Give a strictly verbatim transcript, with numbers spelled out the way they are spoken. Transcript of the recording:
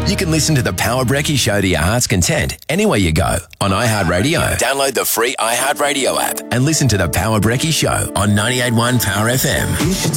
You can listen to The Power Brekkie Show to your heart's content anywhere you go on iHeartRadio. Download the free iHeartRadio app and listen to The Power Brekkie Show on ninety-eight point one Power F M. You should